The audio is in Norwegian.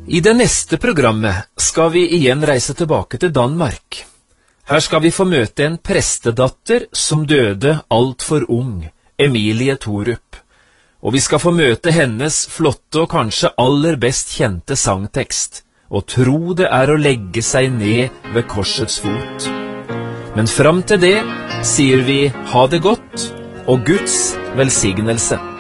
I det neste programmet skal vi igjen reise tilbake til Danmark. Her skal vi få møte en prestedatter som døde alt for ung, Emilie Thorup. Og vi skal få møte hennes flotte og kanskje aller best kjente sangtekst, «Og tro det er å legge seg ned ved korsets fot». Men fram til det sier vi ha det godt og Guds velsignelse.